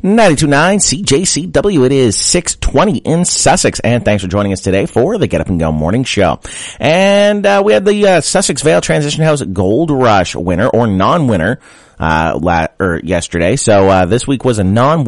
92.9 CJCW. It is 6:20 in Sussex, and thanks for joining us today for the Get Up and Go Morning Show. And we had the Sussex Vale Transition House Gold Rush winner or non-winner yesterday. So this week was a non-winner.